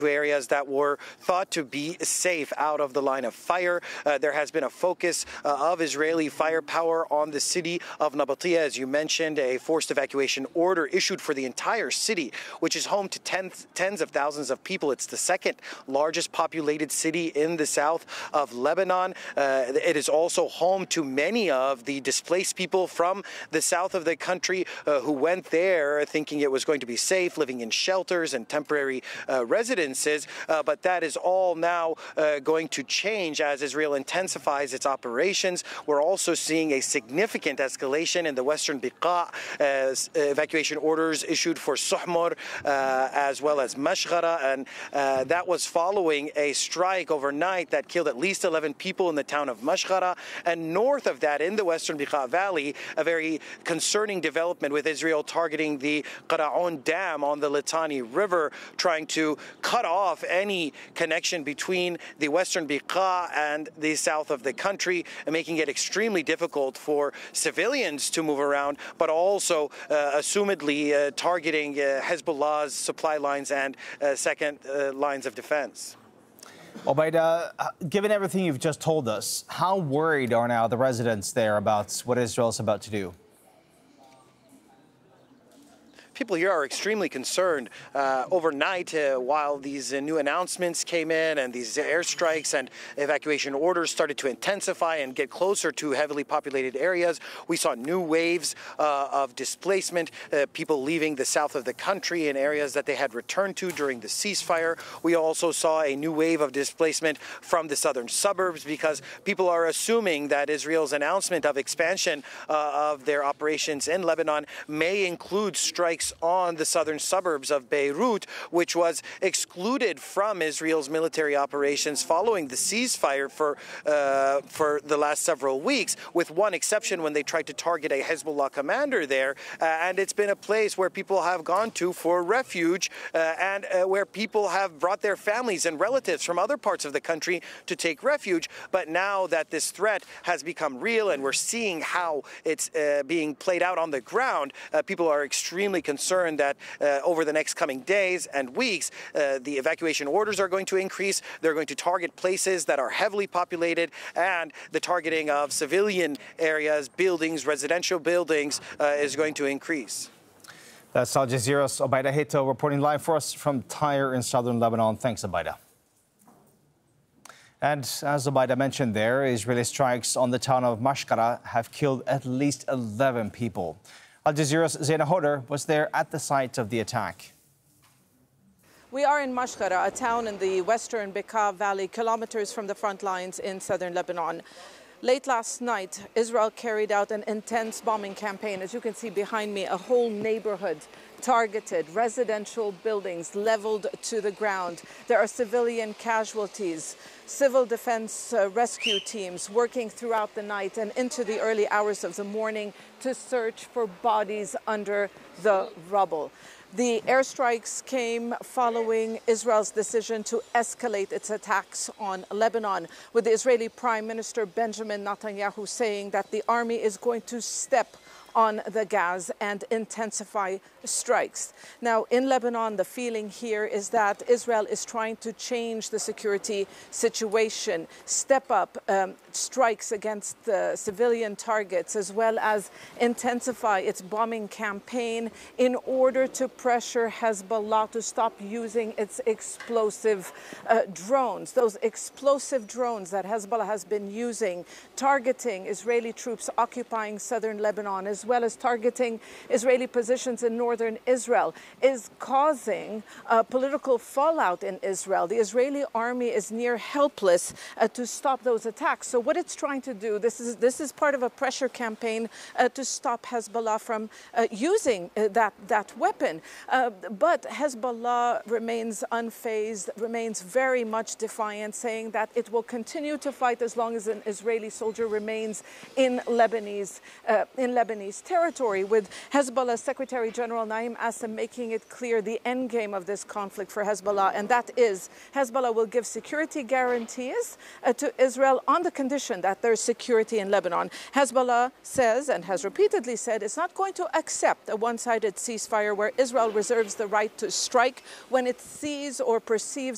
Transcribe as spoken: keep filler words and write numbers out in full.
areas that were thought to be safe out of the line of fire. Uh, there has been a focus uh, of Israeli firepower on the city of Nabatea. As you mentioned, a forced evacuation order issued for the entire city, which is home to tens, tens of thousands of people. It's the second largest populated city in the south of Lebanon. Uh, it is also home to many of the displaced people from the south of the country uh, who went there thinking it was going to be safe, living in shelters and temporary uh, residences. Uh, but that is all now uh, going to change as Israel intensifies its operations. We're also seeing a significant escalation in the western Beqa, as evacuation orders issued for Suhmur uh, as well as Mashghara, and uh, that was following a strike overnight that killed at least eleven people in the town of Mashghara. And north of that, in the western Beqa Valley, a very concerning development with Israel targeting the Qara'un Dam on the Litani River, trying to cut off any connection between the western Beqa and the south of the country, and making it extremely difficult for civilians to move around, but also uh, assumedly uh, targeting uh, Hezbollah's supply lines and uh, second uh, lines of defense. Obaida, given everything you've just told us, how worried are now the residents there about what Israel is about to do? People here are extremely concerned. Uh, overnight, uh, while these uh, new announcements came in and these airstrikes and evacuation orders started to intensify and get closer to heavily populated areas, we saw new waves uh, of displacement, uh, people leaving the south of the country in areas that they had returned to during the ceasefire. We also saw a new wave of displacement from the southern suburbs because people are assuming that Israel's announcement of expansion uh, of their operations in Lebanon may include strikes on the southern suburbs of Beirut, which was excluded from Israel's military operations following the ceasefire for uh, for the last several weeks, with one exception when they tried to target a Hezbollah commander there. Uh, and it's been a place where people have gone to for refuge uh, and uh, where people have brought their families and relatives from other parts of the country to take refuge. But now that this threat has become real and we're seeing how it's uh, being played out on the ground, uh, people are extremely concerned concerned that uh, over the next coming days and weeks, uh, the evacuation orders are going to increase. They're going to target places that are heavily populated, and the targeting of civilian areas, buildings, residential buildings uh, is going to increase. That's Al Jazeera's Obaida Hito reporting live for us from Tyre in southern Lebanon. Thanks, Obaida. And as Obaida mentioned there, Israeli strikes on the town of Mashghara have killed at least eleven people. Al Jazeera's Zaina Hodder was there at the site of the attack. We are in Mashghara, a town in the western Beqa Valley, kilometers from the front lines in southern Lebanon. Late last night, Israel carried out an intense bombing campaign. As you can see behind me, a whole neighborhood targeted, residential buildings leveled to the ground. There are civilian casualties. Civil defense uh, rescue teams working throughout the night and into the early hours of the morning to search for bodies under the rubble. The airstrikes came following Israel's decision to escalate its attacks on Lebanon, with the Israeli Prime Minister Benjamin Netanyahu saying that the army is going to step on the gas and intensify strikes. Now, in Lebanon, the feeling here is that Israel is trying to change the security situation, step up um, strikes against the civilian targets, as well as intensify its bombing campaign in order to pressure Hezbollah to stop using its explosive uh, drones. Those explosive drones that Hezbollah has been using, targeting Israeli troops occupying southern Lebanon, as well as targeting Israeli positions in northern Israel, is causing uh, political fallout in Israel. The Israeli army is near helpless uh, to stop those attacks. So what it's trying to do, this is this is part of a pressure campaign uh, to stop Hezbollah from uh, using uh, that that weapon. Uh, but Hezbollah remains unfazed, remains very much defiant, saying that it will continue to fight as long as an Israeli soldier remains in Lebanese uh, in Lebanese territory, with Hezbollah Secretary General Naim Assam making it clear the end game of this conflict for Hezbollah, and that is Hezbollah will give security guarantees uh, to Israel on the condition that there's security in Lebanon. Hezbollah says, and has repeatedly said, it's not going to accept a one-sided ceasefire where Israel reserves the right to strike when it sees or perceives